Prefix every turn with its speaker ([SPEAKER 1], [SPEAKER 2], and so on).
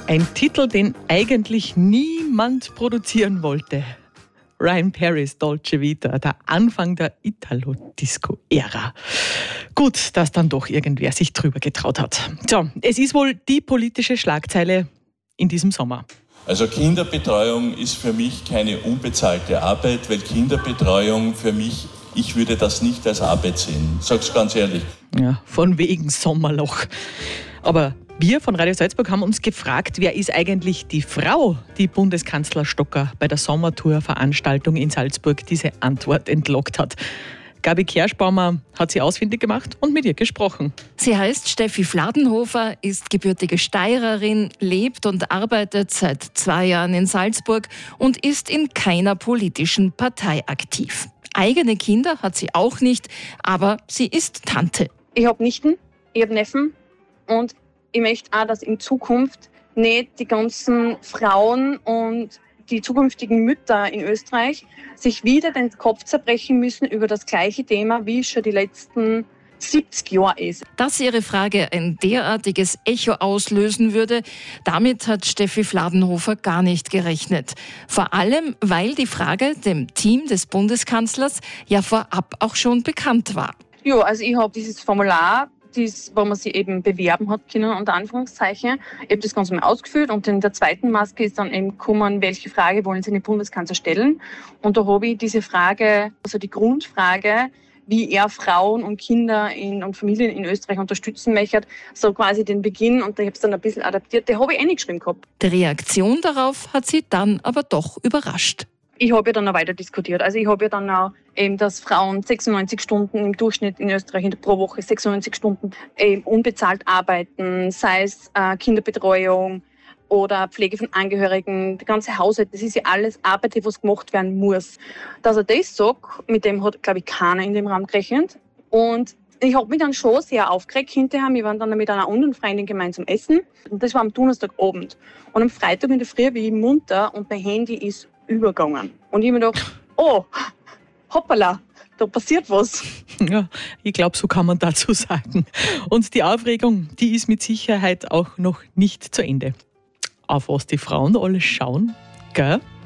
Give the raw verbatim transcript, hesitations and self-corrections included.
[SPEAKER 1] Ein Titel, den eigentlich niemand produzieren wollte. Ryan Perrys Dolce Vita, der Anfang der Italo-Disco-Ära. Gut, dass dann doch irgendwer sich drüber getraut hat. So, es ist wohl die politische Schlagzeile in diesem Sommer.
[SPEAKER 2] Also Kinderbetreuung ist für mich keine unbezahlte Arbeit, weil Kinderbetreuung für mich, ich würde das nicht als Arbeit sehen. Sag's ganz ehrlich.
[SPEAKER 1] Ja, von wegen Sommerloch. Aber wir von Radio Salzburg haben uns gefragt, wer ist eigentlich die Frau, die Bundeskanzler Stocker bei der Sommertour-Veranstaltung in Salzburg diese Antwort entlockt hat. Gabi Kerschbaumer hat sie ausfindig gemacht und mit ihr gesprochen.
[SPEAKER 3] Sie heißt Steffi Fladenhofer, ist gebürtige Steirerin, lebt und arbeitet seit zwei Jahren in Salzburg und ist in keiner politischen Partei aktiv. Eigene Kinder hat sie auch nicht, aber sie ist Tante.
[SPEAKER 4] Ich habe Nichten, ich habe Neffen und ich möchte auch, dass in Zukunft nicht die ganzen Frauen und die zukünftigen Mütter in Österreich sich wieder den Kopf zerbrechen müssen über das gleiche Thema, wie es schon die letzten siebzig Jahre ist.
[SPEAKER 3] Dass ihre Frage ein derartiges Echo auslösen würde, damit hat Steffi Fladenhofer gar nicht gerechnet. Vor allem, weil die Frage dem Team des Bundeskanzlers ja vorab auch schon bekannt war.
[SPEAKER 4] Ja, also ich habe dieses Formular, dies, wo man sich eben bewerben hat können, unter Anführungszeichen. Ich habe das Ganze mal ausgefüllt und in der zweiten Maske ist dann eben gekommen, welche Frage wollen Sie den Bundeskanzler stellen. Und da habe ich diese Frage, also die Grundfrage, wie er Frauen und Kinder in, und Familien in Österreich unterstützen möchte, so quasi den Beginn, und ich habe es dann ein bisschen adaptiert, die habe ich eingeschrieben gehabt.
[SPEAKER 3] Die Reaktion darauf hat sie dann aber doch überrascht.
[SPEAKER 4] Ich habe ja dann auch weiter diskutiert. Also ich habe ja dann auch eben, dass Frauen sechsundneunzig Stunden im Durchschnitt in Österreich pro Woche sechsundneunzig Stunden eben unbezahlt arbeiten, sei es äh, Kinderbetreuung oder Pflege von Angehörigen, die ganze Haushalt, das ist ja alles Arbeit, die was gemacht werden muss. Dass er das sagt, mit dem hat, glaube ich, keiner in dem Raum gerechnet. Und ich habe mich dann schon sehr aufgeregt hinterher. Wir waren dann mit einer anderen Freundin gemeinsam essen. Und das war am Donnerstagabend. Und am Freitag in der Früh bin ich munter und mein Handy ist übergegangen. Und ich habe mir gedacht, oh, hoppala, da passiert was.
[SPEAKER 1] Ja, ich glaube, so kann man dazu sagen. Und die Aufregung, die ist mit Sicherheit auch noch nicht zu Ende. Auf was die Frauen alles schauen, gell?